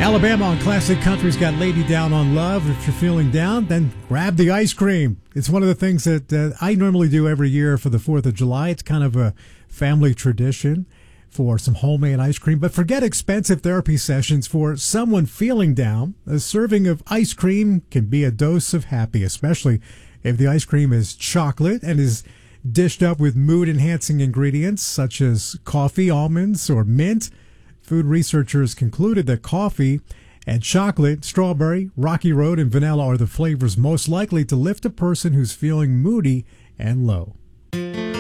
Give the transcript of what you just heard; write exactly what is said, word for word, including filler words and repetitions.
Alabama on Classic Country's got Lady Down on Love. If you're feeling down, then grab the ice cream. It's one of the things that uh, I normally do every year for the fourth of July. It's kind of a family tradition for some homemade ice cream. But forget expensive therapy sessions. For someone feeling down, a serving of ice cream can be a dose of happy, especially if the ice cream is chocolate and is dished up with mood-enhancing ingredients such as coffee, almonds, or mint. Food researchers concluded that coffee and chocolate, strawberry, Rocky Road, and vanilla are the flavors most likely to lift a person who's feeling moody and low.